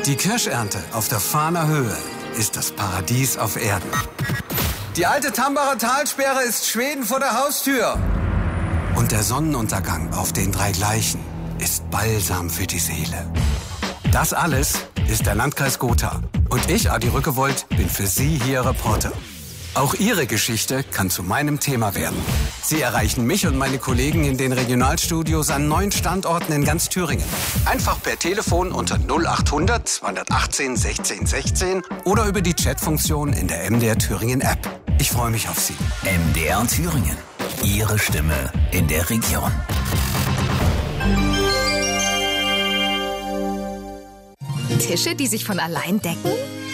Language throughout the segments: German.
Die Kirschernte auf der Fahner Höhe ist das Paradies auf Erden. Die alte Tambacher Talsperre ist Schweden vor der Haustür. Und der Sonnenuntergang auf den drei Gleichen ist Balsam für die Seele. Das alles ist der Landkreis Gotha. Und ich, Adi Rückewold, bin für Sie hier Reporter. Auch Ihre Geschichte kann zu meinem Thema werden. Sie erreichen mich und meine Kollegen in den Regionalstudios an 9 Standorten in ganz Thüringen. Einfach per Telefon unter 0800 218 16 16 oder über die Chatfunktion in der MDR Thüringen App. Ich freue mich auf Sie. MDR Thüringen. Ihre Stimme in der Region. Tische, die sich von allein decken?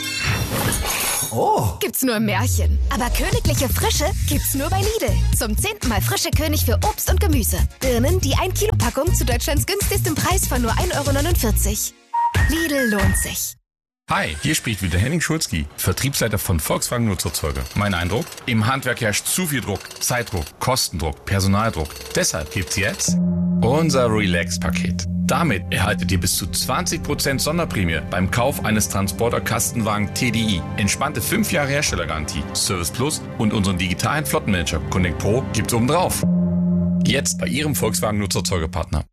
Oh. Gibt's nur im Märchen. Aber königliche Frische gibt's nur bei Lidl. Zum 10. Mal frische König für Obst und Gemüse. Birnen, die 1-Kilo-Packung zu Deutschlands günstigstem Preis von nur 1,49 €. Lidl lohnt sich. Hi, hier spricht wieder Henning Schulzki, Vertriebsleiter von Volkswagen Nutzerzeuger. Mein Eindruck? Im Handwerk herrscht zu viel Druck, Zeitdruck, Kostendruck, Personaldruck. Deshalb gibt's jetzt unser Relax-Paket. Damit erhaltet ihr bis zu 20% Sonderprämie beim Kauf eines Transporter-Kastenwagen TDI. Entspannte 5 Jahre Herstellergarantie, Service Plus und unseren digitalen Flottenmanager Connect Pro gibt's obendrauf. Jetzt bei Ihrem Volkswagen Nutzerzeugerpartner.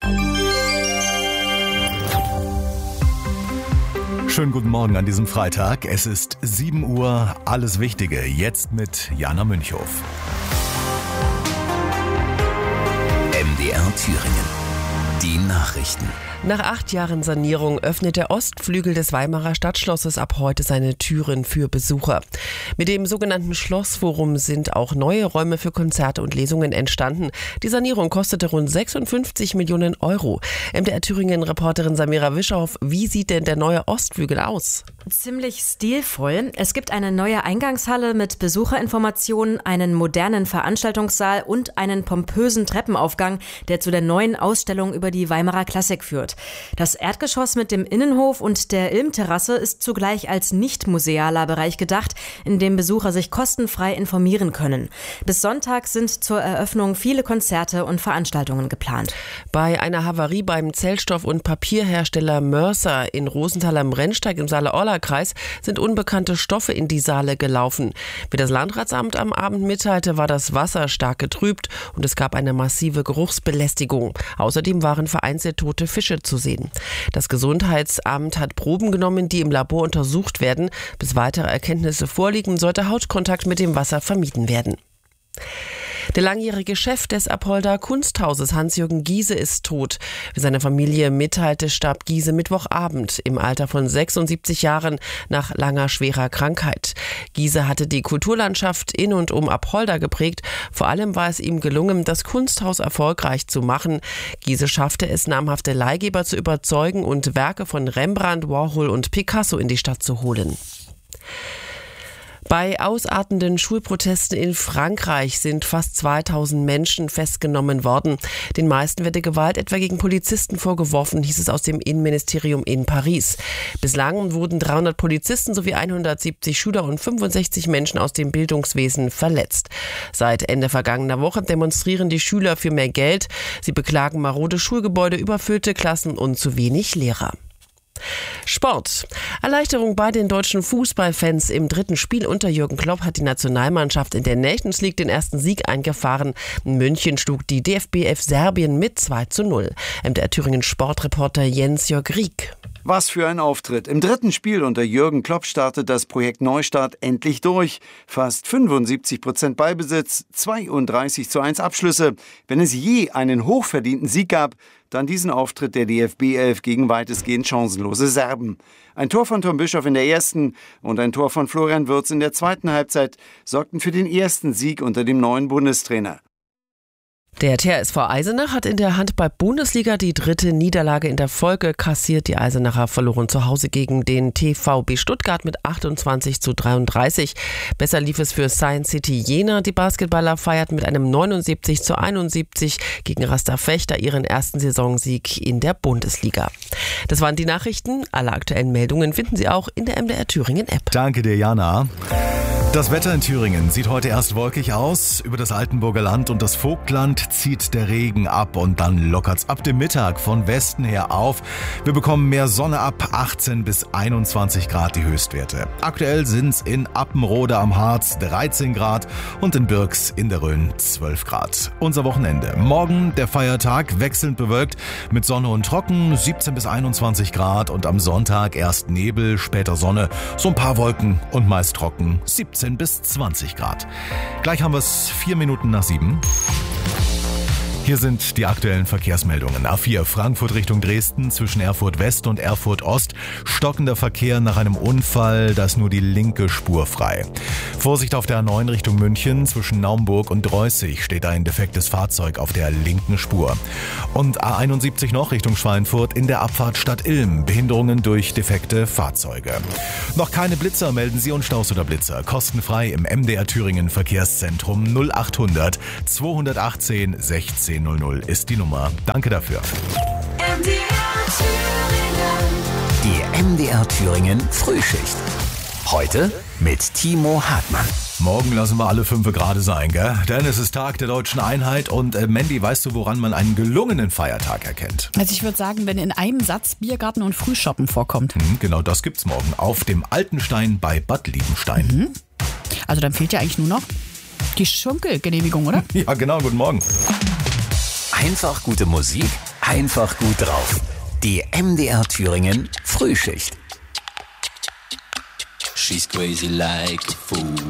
Schönen guten Morgen an diesem Freitag. Es ist 7 Uhr. Alles Wichtige jetzt mit Jana Münchhof. MDR Thüringen. Die Nachrichten. Nach 8 Jahren Sanierung öffnet der Ostflügel des Weimarer Stadtschlosses ab heute seine Türen für Besucher. Mit dem sogenannten Schlossforum sind auch neue Räume für Konzerte und Lesungen entstanden. Die Sanierung kostete rund 56 Millionen €. MDR Thüringen-Reporterin Samira Wischow, wie sieht denn der neue Ostflügel aus? Ziemlich stilvoll. Es gibt eine neue Eingangshalle mit Besucherinformationen, einen modernen Veranstaltungssaal und einen pompösen Treppenaufgang, der zu der neuen Ausstellung über die Weimarer Klassik führt. Das Erdgeschoss mit dem Innenhof und der Ilmterrasse ist zugleich als nicht-musealer Bereich gedacht, in dem Besucher sich kostenfrei informieren können. Bis Sonntag sind zur Eröffnung viele Konzerte und Veranstaltungen geplant. Bei einer Havarie beim Zellstoff- und Papierhersteller Mörser in Rosenthal am Rennsteig im Saale-Orla-Kreis sind unbekannte Stoffe in die Saale gelaufen. Wie das Landratsamt am Abend mitteilte, war das Wasser stark getrübt und es gab eine massive Geruchsbelästigung. Außerdem waren vereinzelt tote Fische zu sehen. Das Gesundheitsamt hat Proben genommen, die im Labor untersucht werden. Bis weitere Erkenntnisse vorliegen, sollte Hautkontakt mit dem Wasser vermieden werden. Der langjährige Chef des Apolda Kunsthauses, Hans-Jürgen Giese, ist tot. Wie seine Familie mitteilte, starb Giese Mittwochabend im Alter von 76 Jahren nach langer, schwerer Krankheit. Giese hatte die Kulturlandschaft in und um Apolda geprägt. Vor allem war es ihm gelungen, das Kunsthaus erfolgreich zu machen. Giese schaffte es, namhafte Leihgeber zu überzeugen und Werke von Rembrandt, Warhol und Picasso in die Stadt zu holen. Bei ausartenden Schulprotesten in Frankreich sind fast 2000 Menschen festgenommen worden. Den meisten wird die Gewalt etwa gegen Polizisten vorgeworfen, hieß es aus dem Innenministerium in Paris. Bislang wurden 300 Polizisten sowie 170 Schüler und 65 Menschen aus dem Bildungswesen verletzt. Seit Ende vergangener Woche demonstrieren die Schüler für mehr Geld. Sie beklagen marode Schulgebäude, überfüllte Klassen und zu wenig Lehrer. Sport. Erleichterung bei den deutschen Fußballfans. Im 3. Spiel unter Jürgen Klopp hat die Nationalmannschaft in der Nations League den ersten Sieg eingefahren. In München schlug die DFB 11 Serbien mit 2:0. MDR Thüringen Sportreporter Jens-Jörg Rieck. Was für ein Auftritt. Im 3. Spiel unter Jürgen Klopp startet das Projekt Neustart endlich durch. Fast 75% Ballbesitz, 32:1 Abschlüsse. Wenn es je einen hochverdienten Sieg gab, dann diesen Auftritt der DFB 11 gegen weitestgehend chancenlose Serben. Ein Tor von Tom Bischoff in der ersten und ein Tor von Florian Wirtz in der zweiten Halbzeit sorgten für den ersten Sieg unter dem neuen Bundestrainer. Der TSV Eisenach hat in der Handball-Bundesliga die 3. Niederlage in der Folge kassiert. Die Eisenacher verloren zu Hause gegen den TVB Stuttgart mit 28:33. Besser lief es für Science City Jena. Die Basketballer feierten mit einem 79:71 gegen Rasta Fechter ihren ersten Saisonsieg in der Bundesliga. Das waren die Nachrichten. Alle aktuellen Meldungen finden Sie auch in der MDR Thüringen App. Danke dir, Jana. Das Wetter in Thüringen sieht heute erst wolkig aus. Über das Altenburger Land und das Vogtland zieht der Regen ab und dann lockert's ab dem Mittag von Westen her auf. Wir bekommen mehr Sonne ab, 18 bis 21 Grad die Höchstwerte. Aktuell sind's in Appenrode am Harz 13 Grad und in Birks in der Rhön 12 Grad. Unser Wochenende. Morgen der Feiertag, wechselnd bewölkt mit Sonne und Trocken, 17 bis 21 Grad und am Sonntag erst Nebel, später Sonne, so ein paar Wolken und meist trocken, 17 bis 20 Grad. Gleich haben wir es 4 Minuten nach 7. Hier sind die aktuellen Verkehrsmeldungen. A4 Frankfurt Richtung Dresden zwischen Erfurt West und Erfurt Ost. Stockender Verkehr nach einem Unfall, da ist nur die linke Spur frei. Vorsicht auf der A9 Richtung München zwischen Naumburg und Dreußig steht ein defektes Fahrzeug auf der linken Spur. Und A71 noch Richtung Schweinfurt in der Abfahrt Stadt Ilm. Behinderungen durch defekte Fahrzeuge. Noch keine Blitzer melden Sie und Staus oder Blitzer. Kostenfrei im MDR Thüringen Verkehrszentrum 0800 218 16 00 ist die Nummer. Danke dafür. Die MDR Thüringen Frühschicht. Heute mit Timo Hartmann. Morgen lassen wir alle 5 gerade sein, gell? Denn es ist Tag der deutschen Einheit und Mandy, weißt du, woran man einen gelungenen Feiertag erkennt? Also ich würde sagen, wenn in einem Satz Biergarten und Frühshoppen vorkommt. Genau, das gibt's morgen auf dem Altenstein bei Bad Liebenstein. Also dann fehlt ja eigentlich nur noch die Schunkelgenehmigung, oder? Ja, genau, guten Morgen. Einfach gute Musik, einfach gut drauf. Die MDR Thüringen Frühschicht. She's crazy like a fool.